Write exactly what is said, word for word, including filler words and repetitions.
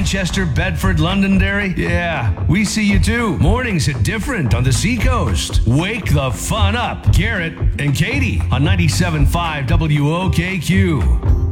Manchester, Bedford, Londonderry? Yeah, we see you too. Mornings hit different on the seacoast. Wake the fun up. Garrett and Katie on ninety-seven point five W O K Q.